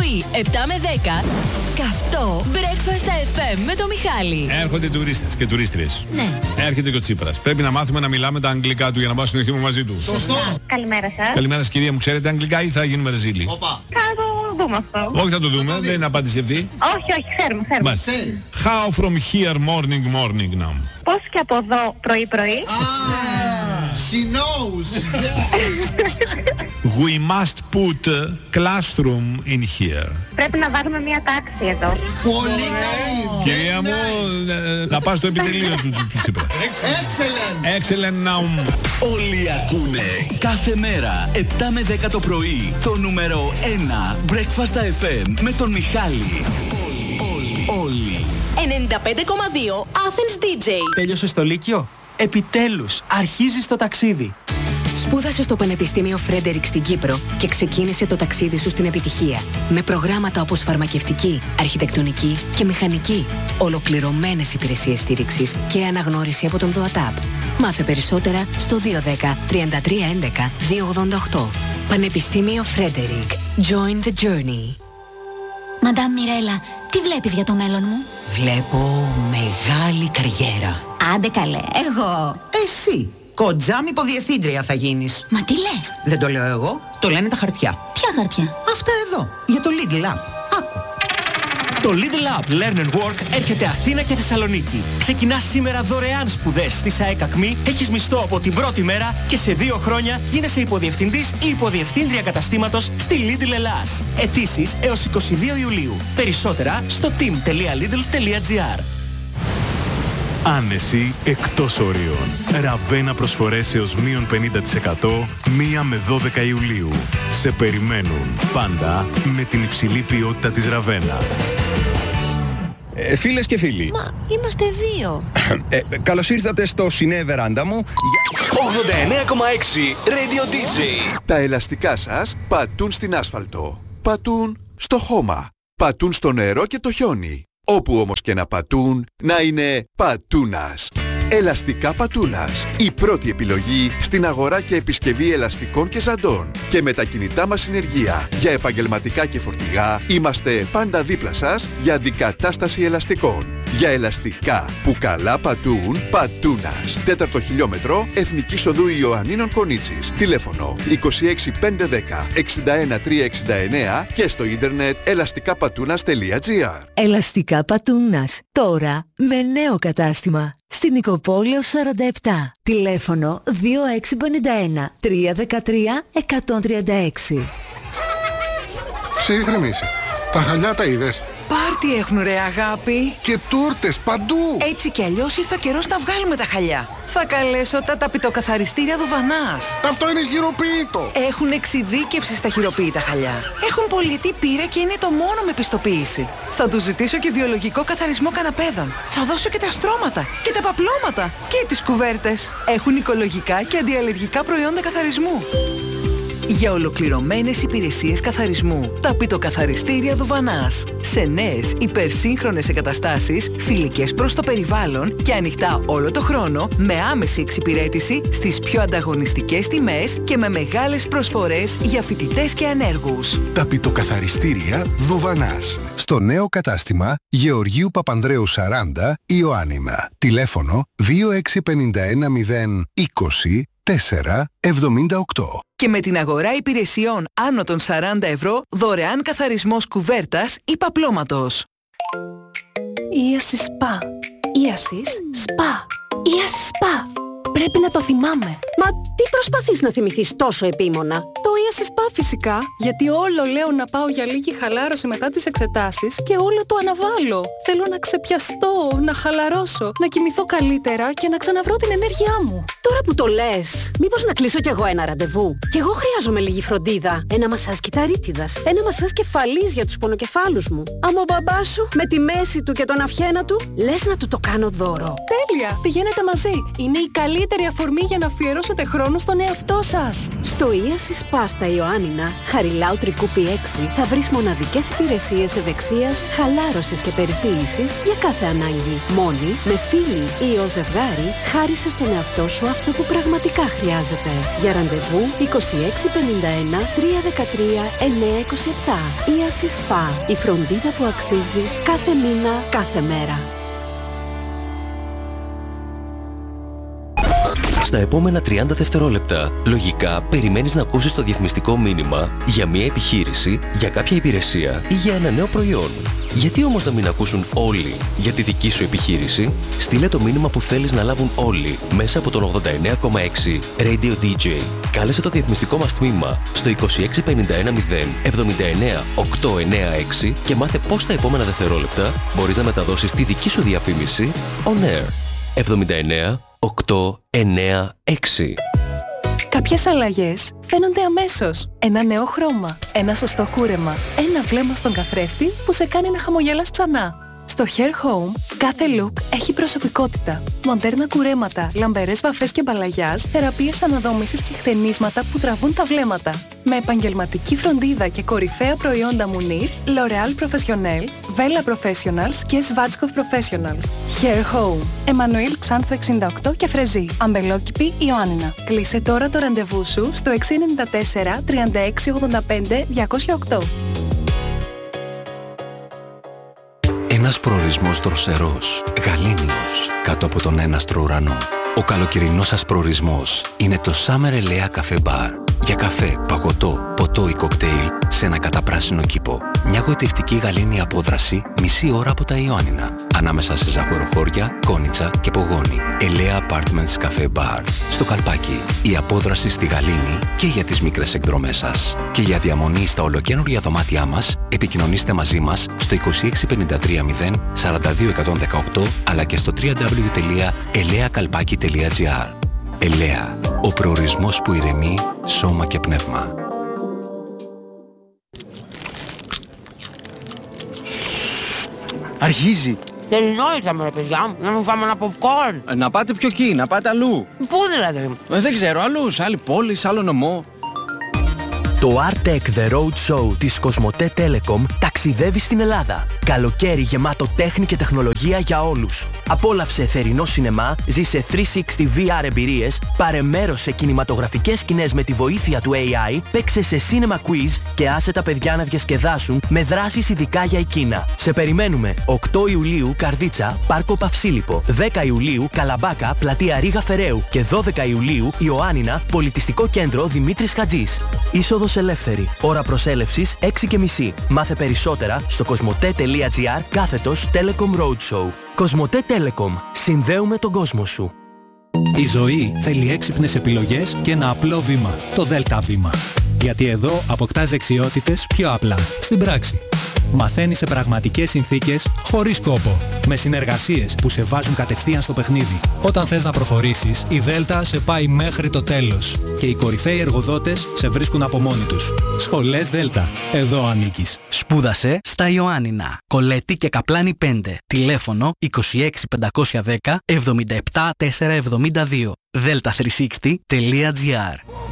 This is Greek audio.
πρωί, 7 με 10, καυτό Breakfast FM με το Μιχάλη. Έρχονται τουρίστες και τουρίστριες. Ναι. Έρχεται και ο Τσίπρας. Πρέπει να μάθουμε να μιλάμε τα αγγλικά του για να πάω στην ευθύνη μαζί του. Σωστό. Καλημέρα σας. Καλημέρα σας, κυρία μου. Ξέρετε αγγλικά ή θα γίνουμε ρεζίλοι? Όπα. Θα το δούμε αυτό. Όχι, θα το δούμε. Δεν είναι απάντηση αυτή. Όχι, ξέρουμε. Μάλιστα. How from here morning now. Πώς και από εδώ πρωί-πρωί. She knows. We must put classroom in here. Πρέπει να βάλουμε μια τάξη εδώ. Πολύ καλή. Κυρία μου, να πας στο επιτελείο του Τσίπρα. Excellent. Excellent now. Όλοι ακούνε κάθε μέρα 7 με 10 το πρωί το νούμερο 1 Breakfast FM με τον Μιχάλη. Όλοι. 95,2 Athens DJ. Τέλειωσε το Λύκειο? Επιτέλους, αρχίζεις το ταξίδι. Σπούδασε στο Πανεπιστήμιο Φρέντερικ στην Κύπρο και ξεκίνησε το ταξίδι σου στην επιτυχία. Με προγράμματα όπως φαρμακευτική, αρχιτεκτονική και μηχανική. Ολοκληρωμένες υπηρεσίες στήριξης και αναγνώριση από τον ΔΟΑΤΑΠ. Μάθε περισσότερα στο 210 33 11 288. Πανεπιστήμιο Φρέντερικ. Join the journey. Μαντάμ Μιρέλα, τι βλέπεις για το μέλλον μου? Βλέπω μεγάλη καριέρα. Άντε καλέ, εγώ. Εσύ, κοντζάμ υποδιευθύντρια θα γίνεις. Μα τι λες? Δεν το λέω εγώ, το λένε τα χαρτιά. Ποια χαρτιά? Αυτά εδώ, για το Lidl App. Άκου. Το Lidl App Learn and Work έρχεται Αθήνα και Θεσσαλονίκη. Ξεκινάς σήμερα δωρεάν σπουδές στη ΣΑΕΚ ΑΚΜΗ, έχεις μισθό από την πρώτη μέρα και σε 2 χρόνια γίνεσαι υποδιευθυντής ή υποδιευθύντρια καταστήματος στη Lidl Ελλάς. Αιτήσεις έως 22 Ιουλίου. Περισσότερα στο team.lidl.gr. Άνεση εκτός ορίων. Ραβένα προσφορές έως μείον 50% 1 με 12 Ιουλίου. Σε περιμένουν πάντα με την υψηλή ποιότητα της Ραβένα. Φίλες και φίλοι. Μα είμαστε 2. Καλώς ήρθατε στο Σινέ Βεράντα μου. 89,6 Radio DJ. Τα ελαστικά σας πατούν στην άσφαλτο. Πατούν στο χώμα. Πατούν στο νερό και το χιόνι. Όπου όμως και να πατούν, να είναι πατούνας. Ελαστικά πατούνας. Η πρώτη επιλογή στην αγορά και επισκευή ελαστικών και ζαντών. Και με τα κινητά μας συνεργεία για επαγγελματικά και φορτηγά, είμαστε πάντα δίπλα σας για αντικατάσταση ελαστικών. Για ελαστικά που καλά πατούν, πατούνας. 4ο χιλιόμετρο, Εθνικής Οδού Ιωαννίνων Κονίτσης. Τηλέφωνο 26510 61369 και στο ίντερνετ ελαστικαπατούνας.gr. Ελαστικά Πατούνας. Τώρα με νέο κατάστημα. Στην Νικοπόλεω 47. Τηλέφωνο 2651 313 136. Ψύχρεμη είσαι. Τα χαλιά τα είδες? Πάρτι έχουν ρε αγάπη. Και τούρτες παντού. Έτσι κι αλλιώς ήρθε ο καιρός να βγάλουμε τα χαλιά. Θα καλέσω τα ταπητοκαθαριστήρια Δουβανάς. Αυτό είναι χειροποίητο. Έχουν εξειδίκευση στα χειροποίητα χαλιά. Έχουν πολιτή πείρα και είναι το μόνο με πιστοποίηση. Θα τους ζητήσω και βιολογικό καθαρισμό καναπέδων. Θα δώσω και τα στρώματα και τα παπλώματα και τις κουβέρτες. Έχουν οικολογικά και αντιαλλεργικά προϊόντα καθαρισμού. Για ολοκληρωμένες υπηρεσίες καθαρισμού, ταπητοκαθαριστήρια Δουβανάς. Σε νέες υπερσύγχρονες εγκαταστάσεις, φιλικές προς το περιβάλλον και ανοιχτά όλο το χρόνο, με άμεση εξυπηρέτηση στις πιο ανταγωνιστικές τιμές και με μεγάλες προσφορές για φοιτητές και ανέργους. Ταπητοκαθαριστήρια Δουβανάς. Στο νέο κατάστημα Γεωργίου Παπανδρέου 40, Ιωάννινα. Τηλέφωνο 2651 020 478. Και με την αγορά υπηρεσιών άνω των 40 ευρώ, δωρεάν καθαρισμός κουβέρτας ή παπλώματος. Ίασις Σπα. Ίασις Σπα. Ίασις Σπα. Πρέπει να το θυμάμαι. Μα τι προσπαθείς να θυμηθείς τόσο επίμονα? Το Ίασις Σπα φυσικά. Γιατί όλο λέω να πάω για λίγη χαλάρωση μετά τις εξετάσεις και όλο το αναβάλω. Θέλω να ξεπιαστώ, να χαλαρώσω, να κοιμηθώ καλύτερα και να ξαναβρω την ενέργειά μου. Τώρα που το λες, μήπως να κλείσω κι εγώ ένα ραντεβού? Κι εγώ χρειάζομαι λίγη φροντίδα. Ένα μασάζ κυταρίτιδας, ένα μασάζ κεφαλής για τους πονοκεφάλους μου. Άμα ο μπαμπάς σου με τη μέση του και τον αυχένα του, λες να του το κάνω δώρο. Τέλεια! Πηγαίνετε μαζί. Είναι η καλύτερη καλύτερη αφορμή για να αφιερώσετε χρόνο στον εαυτό σας. Στο Ίασις Πάστα Ιωάννινα, Χαριλάου Τρικούπι 6, θα βρεις μοναδικές υπηρεσίες ευεξίας, χαλάρωσης και περιποίησης για κάθε ανάγκη. Μόνη, με φίλοι ή ως ζευγάρι, χάρισε στον εαυτό σου αυτό που πραγματικά χρειάζεται. Για ραντεβού 2651 313 927. Ίασις Σπα. Η φροντίδα που αξίζεις κάθε μήνα, κάθε μέρα. Στα επόμενα 30 δευτερόλεπτα, λογικά περιμένεις να ακούσεις το διαφημιστικό μήνυμα για μια επιχείρηση, για κάποια υπηρεσία ή για ένα νέο προϊόν. Γιατί όμως να μην ακούσουν όλοι για τη δική σου επιχείρηση? Στείλε το μήνυμα που θέλεις να λάβουν όλοι μέσα από τον 89,6 Radio DJ. Κάλεσε το διαφημιστικό μας τμήμα στο 26510 79 896 και μάθε πώς στα επόμενα δευτερόλεπτα μπορείς να μεταδώσεις τη δική σου διαφήμιση on air. 79 896. Κάποιες αλλαγές φαίνονται αμέσως. Ένα νέο χρώμα, ένα σωστό κούρεμα, ένα βλέμμα στον καθρέφτη που σε κάνει να χαμογελάς ξανά. Στο Hair Home, κάθε look έχει προσωπικότητα. Μοντέρνα κουρέματα, λαμπερές βαφές και μπαλαγιάζ, θεραπείες αναδόμησης και χτενίσματα που τραβούν τα βλέμματα. Με επαγγελματική φροντίδα και κορυφαία προϊόντα Munir, L'Oréal Professionnel, Vela Professionals και Schwarzkopf Professionals. Hair Home, Εμμανουήλ Ξάνθο 68 και Φρεζή, Αμπελόκηπη Ιωάννινα. Κλείσε τώρα το ραντεβού σου στο 694 36 85 208. Ένας προορισμός δροσερός, γαλήνιος, κάτω από τον έναστρο ουρανό. Ο καλοκαιρινός σας προορισμός είναι το Summer Elea Cafe Bar. Για καφέ, παγωτό, ποτό ή κοκτέιλ σε ένα καταπράσινο κήπο. Μια γοητευτική γαλήνια απόδραση μισή ώρα από τα Ιωάννινα. Ανάμεσα σε ζαχοροχώρια, Κόνιτσα και Πογόνη. Elea Apartments Cafe Bar. Στο Καλπάκι. Η απόδραση στη γαλήνη και για τις μικρές εκδρομές σας. Και για διαμονή στα ολοκαίνουργια δωμάτια μας, επικοινωνήστε μαζί μας στο 26530 42118 αλλά και στο www.eleakalpaki.gr. Ελέα, ο προορισμός που ηρεμεί σώμα και πνεύμα. Αρχίζει. Τελεινόησα ρε παιδιά, να μου φάμε ένα popcorn. Να πάτε πιο εκεί, να πάτε αλλού. Πού δηλαδή? Δεν ξέρω, αλλού, σε άλλη πόλη, σε άλλο νομό. Το Artec The Road Show της Κοσμοτέ Telecom ταξιδεύει στην Ελλάδα. Καλοκαίρι γεμάτο τέχνη και τεχνολογία για όλους. Απόλαυσε θερινό σινεμά, ζήσε 360 VR εμπειρίες, πάρε μέρος σε κινηματογραφικές σκηνές με τη βοήθεια του AI, παίξε σε cinema quiz και άσε τα παιδιά να διασκεδάσουν με δράσεις ειδικά για εκείνα. Σε περιμένουμε 8 Ιουλίου Καρδίτσα, Πάρκο Παυσίλιππο, 10 Ιουλίου Καλαμπάκα, Πλατεία Ρίγα Φεραίου και 12 Ιουλίου Ιωάννινα, Πολιτιστικό Κέντρο Δημήτρης Χατζής. Είσοδος ελεύθερη. Ώρα προσέλευσης 6:30. Μάθε περισσότερα στο cosmote.gr/Telecom Roadshow. Κοσμοτέ Telecom. Συνδέουμε τον κόσμο σου. Η ζωή θέλει έξυπνες επιλογές και ένα απλό βήμα. Το ΔΕΛΤΑ βήμα. Γιατί εδώ αποκτάς δεξιότητες πιο απλά. Στην πράξη. Μαθαίνεις σε πραγματικές συνθήκες, χωρίς κόπο. Με συνεργασίες που σε βάζουν κατευθείαν στο παιχνίδι. Όταν θες να προχωρήσεις, η ΔΕΛΤΑ σε πάει μέχρι το τέλος. Και οι κορυφαίοι εργοδότες σε βρίσκουν από μόνοι τους. Σχολές ΔΕΛΤΑ. Εδώ ανήκεις. Σπούδασε στα Ιωάννινα. Κολέτη και Καπλάνη 5. Τηλέφωνο 26510 77472. delta360.gr.